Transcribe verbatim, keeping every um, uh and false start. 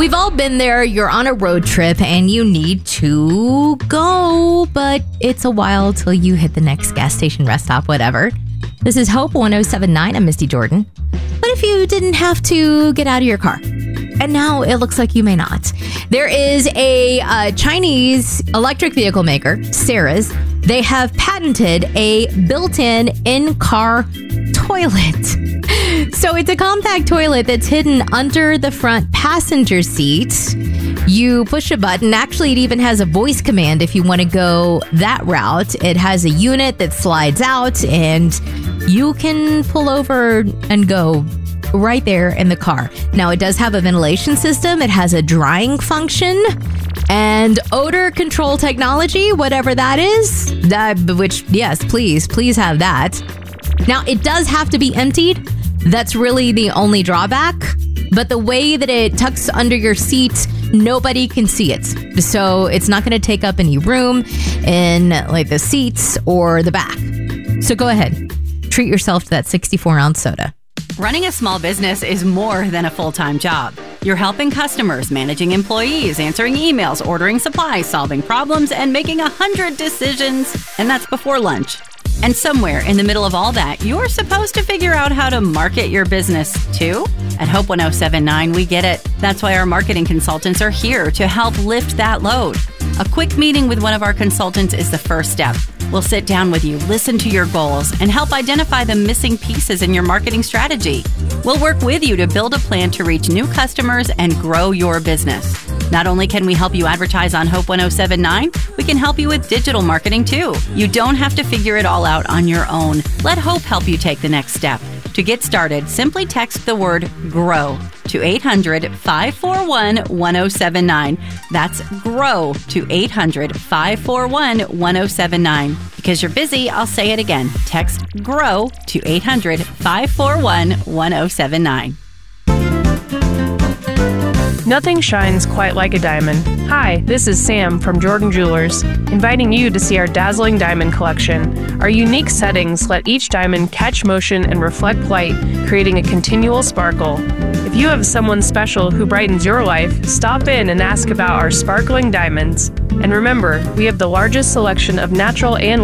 We've all been there. You're on a road trip and you need to go, but it's a while till you hit the next gas station, rest stop, whatever. This is Hope one oh seven point nine. I'm Misty Jordan. What if you didn't have to get out of your car? And now it looks like you may not. There is a uh, Chinese electric vehicle maker, Serres. They have patented a built-in in-car toilet. So it's a compact toilet that's hidden under the front passenger seat. You push a button. Actually, it even has a voice command if you want to go that route. It has a unit that slides out and you can pull over and go right there in the car. Now, it does have a ventilation system. It has a drying function and odor control technology, whatever that is. That, which, yes, please, please have that. Now, it does have to be emptied. That's really the only drawback. But the way that it tucks under your seat, nobody can see it. So it's not going to take up any room in like the seats or the back. So go ahead. Treat yourself to that sixty-four ounce soda. Running a small business is more than a full-time job. You're helping customers, managing employees, answering emails, ordering supplies, solving problems, and making a hundred decisions. And that's before lunch. And somewhere in the middle of all that, you're supposed to figure out how to market your business too. At Hope one oh seven point nine, we get it. That's why our marketing consultants are here to help lift that load. A quick meeting with one of our consultants is the first step. We'll sit down with you, listen to your goals, and help identify the missing pieces in your marketing strategy. We'll work with you to build a plan to reach new customers and grow your business. Not only can we help you advertise on Hope one oh seven point nine, we can help you with digital marketing too. You don't have to figure it all out on your own. Let Hope help you take the next step. To get started, simply text the word GROW to eight hundred, five four one, one oh seven nine. That's GROW to eight hundred, five four one, one oh seven nine. Because you're busy, I'll say it again. Text GROW to eight hundred, five four one, one oh seven nine. Nothing shines quite like a diamond. Hi, this is Sam from Jordan Jewelers, inviting you to see our dazzling diamond collection. Our unique settings let each diamond catch motion and reflect light, creating a continual sparkle. If you have someone special who brightens your life, stop in and ask about our sparkling diamonds. And remember, we have the largest selection of natural and